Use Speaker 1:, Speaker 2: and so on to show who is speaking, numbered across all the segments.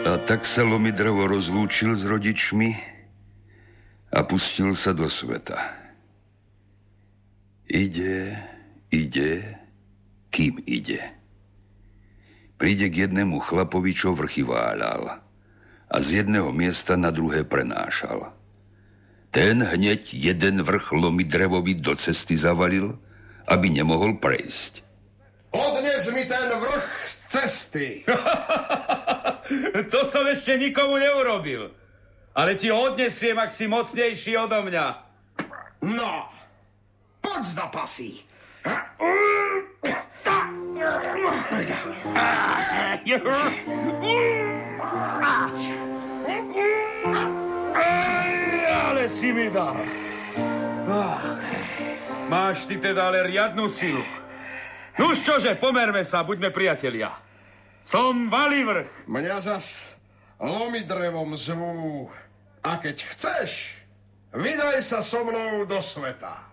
Speaker 1: A tak sa Lomidrevo rozlúčil s rodičmi a pustil sa do sveta. Ide, kým ide. Príde k jednému chlapovi, čo vrchy váľal a z jedného miesta na druhé prenášal. Ten hneď jeden vrch Lomidrevovi do cesty zavalil, aby nemohol prejsť.
Speaker 2: Odnes mi ten vrch z cesty.
Speaker 3: To som ešte nikomu neurobil. Ale ti ho odnesiem, ak si mocnejší odo mňa.
Speaker 2: No, poď za pasy.
Speaker 3: Ale si mi dal. Máš ty teda ale riadnu silu. Nuž čože, pomerme sa, buďme priatelia. Som Valivrch.
Speaker 2: Mňa zas Lomidrevom zvú. A keď chceš, vydaj sa so mnou do sveta.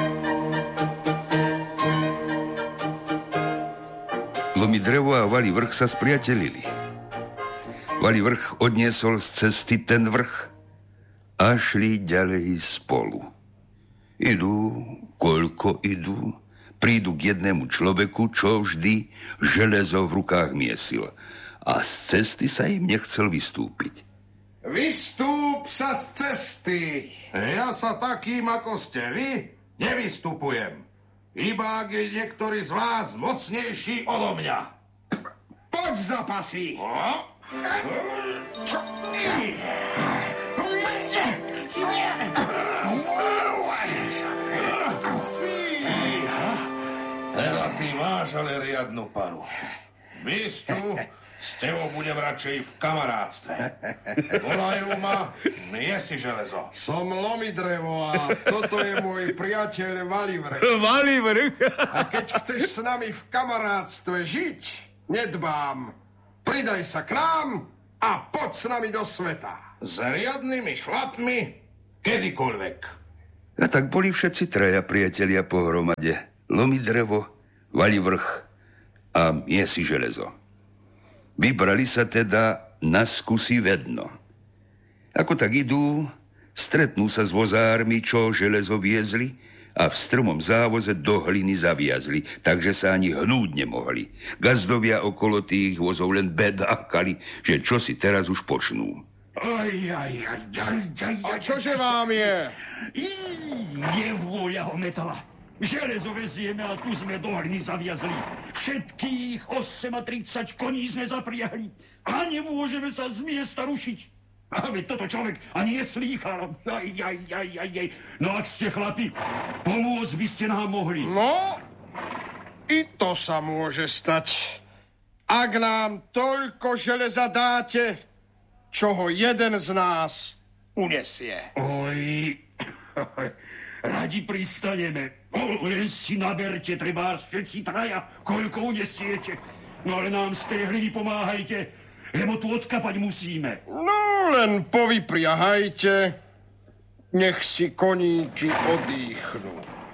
Speaker 1: Lomidrevo a Valivrch sa spriatelili. Valivrch odniesol z cesty ten vrch a šli ďalej spolu. Idú, koľko idú, prídu k jednému človeku, čo vždy železo v rukách miesil. A z cesty sa im nechcel vystúpiť.
Speaker 2: Vystúp sa z cesty.
Speaker 4: Ja sa takým, ako ste vy, nevystupujem. Iba ak je niektorý z vás mocnejší odo mňa.
Speaker 2: Poď za pasy.
Speaker 4: Teda ty máš ale riadnu paru. Mistu, s tebou budem radšej v kamarátstve. Volajú ma, nie si železo.
Speaker 2: Som Lomidrevo a toto je môj priateľ Valivrch.
Speaker 3: Valivrch?
Speaker 2: A keď chceš s nami v kamarátstve žiť, nedbám. Pridaj sa k nám a poď s nami do sveta.
Speaker 4: S riadnymi chlapmi, kedykoľvek.
Speaker 1: A tak boli všetci traja priatelia pohromade. Lomidrevo, Valivrch a Miesi železo. Vybrali sa teda na skúsi vedno. Ako tak idú, stretnú sa s vozármi, čo železo viezli a v strmom závoze do hliny zaviazli, takže sa ani hnúť nemohli. Gazdovia okolo tých vozov len bedákali, že čo si teraz už počnú.
Speaker 2: A čože vám je?
Speaker 5: Nevôľa ho metala. Železo vezieme a tu sme do hliny zaviazli. Všetkých 38 koní sme zapriahli a nemôžeme sa z miesta rušiť. A veď toto človek ani neslýchal. No ak ste chlapi, pomôcť by ste nám mohli.
Speaker 2: No, i to sa môže stať. Ak nám toľko železa dáte, čo ho jeden z nás unesie.
Speaker 5: Radi pristaneme. Len si naberte, trebárs všetci traja, koľko unesiete. No ale nám z tej hliny pomáhajte, lebo tu odkapať musíme.
Speaker 2: No, len povypriahajte. Nech si koníky odýchnú.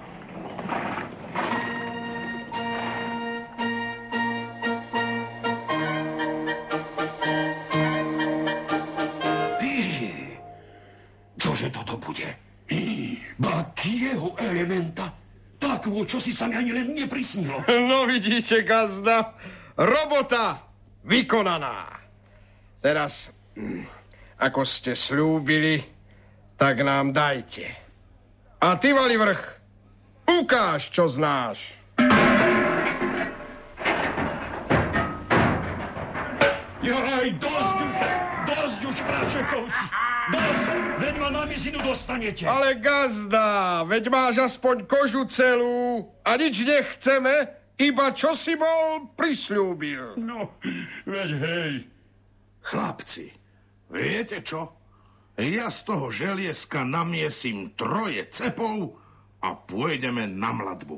Speaker 5: Čože toto bude? Takého elementa? Takvo, čo si sa mi ani len neprisnilo.
Speaker 2: No vidíte, gazda, robota vykonaná. Teraz, ako ste slúbili, tak nám dajte. A ty, Valivrch, ukáž, čo znáš.
Speaker 5: Jaj, dosť už, práčekovci. Dosť, veď ma na mizinu dostanete.
Speaker 2: Ale gazda, veď máš aspoň kožu celú a nič nechceme, iba čo si bol prisľúbil.
Speaker 5: No, veď hej.
Speaker 4: Chlapci, viete čo? Ja z toho želieska namiesím 3 cepov a pôjdeme na mladbu.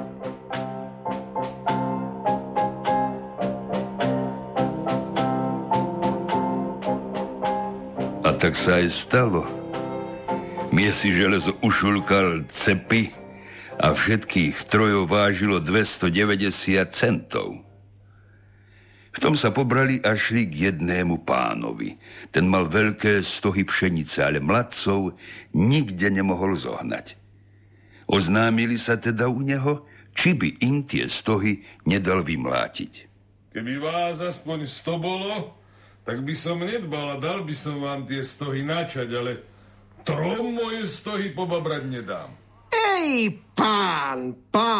Speaker 1: A tak sa aj stalo. Miesi železo ušulkal cepy a všetkých 3 vážilo 290 centov. V tom sa pobrali a šli k jednému pánovi. Ten mal veľké stohy pšenice, ale mladcov nikde nemohol zohnať. Oznámili sa teda u neho, či by im tie stohy nedal vymlátiť.
Speaker 4: Keby vás aspoň 100 bolo, tak by som nedbal a dal by som vám tie stohy načať, ale 3 moje stohy pobabrať nedám.
Speaker 2: Ej, pán!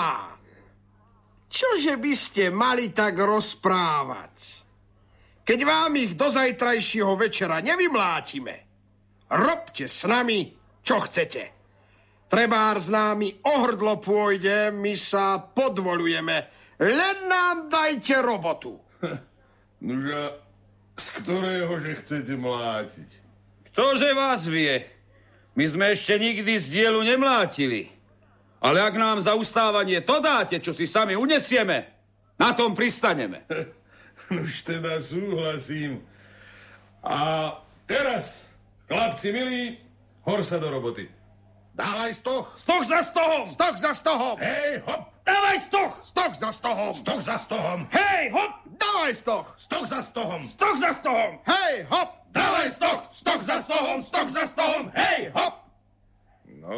Speaker 2: Čože by ste mali tak rozprávať? Keď vám ich do zajtrajšieho večera nevymlátime, robte s nami, čo chcete. Trebár s námi o hrdlo pôjde, my sa podvolujeme. Len nám dajte robotu.
Speaker 4: Nože, z ktorého že chcete mlátiť?
Speaker 3: Ktože vás vie? My sme ešte nikdy z dielu nemlátili. Ale ak nám za ustávanie to dáte, čo si sami unesieme, na tom pristaneme.
Speaker 4: Už teda súhlasím. A teraz, chlapci milí, hor sa do roboty.
Speaker 2: Dávaj stoh.
Speaker 3: Stoh za stohom!
Speaker 2: Stoh za stohom.
Speaker 4: Hej, hop!
Speaker 3: Dávaj stoh!
Speaker 2: Stoh za stohom.
Speaker 4: Stoh za stohom!
Speaker 3: Hej, hop!
Speaker 2: Dávaj stoh.
Speaker 4: Stoh za stohom!
Speaker 3: Stoh za stohom!
Speaker 2: Hej, hop.
Speaker 4: Dávaj stoh! Stoh za stohom! Stoh za stohom! Hej, hop! No,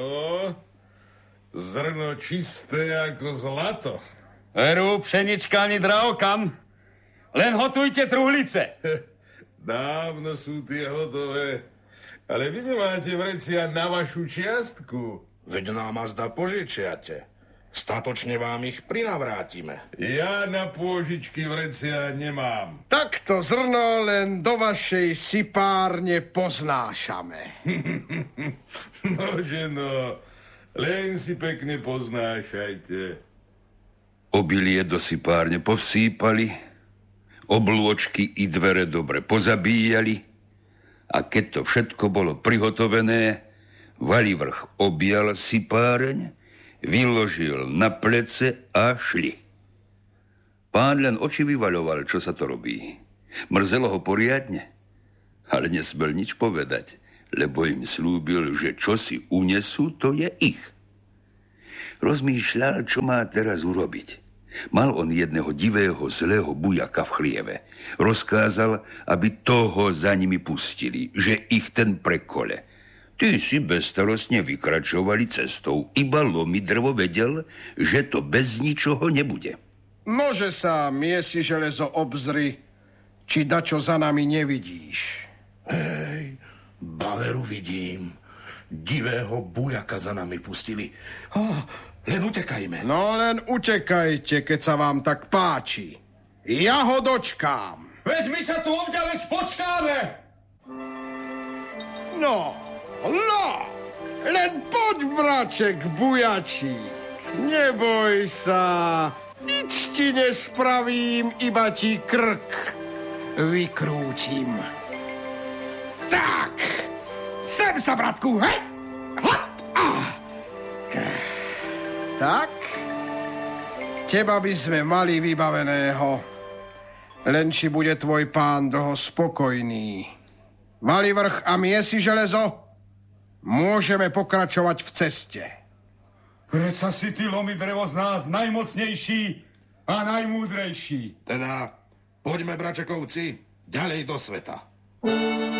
Speaker 4: zrno čisté ako zlato.
Speaker 3: Veru, pšenička ani drahokam. Len hotujte truhlice.
Speaker 4: Dávno sú tie hotové. Ale vy nemáte vrecia na vašu čiastku.
Speaker 6: Veď nám azda požičiate. Statočne vám ich prinavrátime.
Speaker 4: Ja na pôžičky vrecia nemám.
Speaker 2: Takto zrno len do vašej sipárne poznášame.
Speaker 4: Nože no, len si pekne poznášajte.
Speaker 1: Obilie do sipárne povsýpali, oblôčky i dvere dobre pozabíjali a keď to všetko bolo prihotovené, Valivrch objal sipáreň, vyložil na plece a šli. Pán len oči vyvaľoval, čo sa to robí. Mrzelo ho poriadne, ale nesmel nič povedať, lebo im slúbil, že čo si unesú, to je ich. Rozmýšľal, čo má teraz urobiť. Mal on jedného divého, zlého bujaka v chlieve. Rozkázal, aby toho za nimi pustili, že ich ten prekole. Tí si bezstarostne vykračovali cestou, iba Lomidrevo vedel, že to bez ničoho nebude.
Speaker 2: Nože sa miesi železo obzri, či dačo za nami nevidíš.
Speaker 6: Hej, Baveru vidím. Divého bujaka za nami pustili. Len utekajme.
Speaker 2: No len utekajte, keď sa vám tak páči. Ja ho dočkám.
Speaker 3: Veď my ťa tu obďaleč počkáme.
Speaker 2: No, len poď, braček, bujačík. Neboj sa, nič ti nespravím, iba ti krk vykrútim. Tak, sem sa, bratku, hej! Hop! Tak, teba by sme mali vybaveného, len či bude tvoj pán dlho spokojný. Valivrch a miesi železo, môžeme pokračovať v ceste.
Speaker 3: Preca si ty, Lomidrevo, z nás najmocnejší a najmúdrejší.
Speaker 6: Teda, poďme, bračekovci, ďalej do sveta.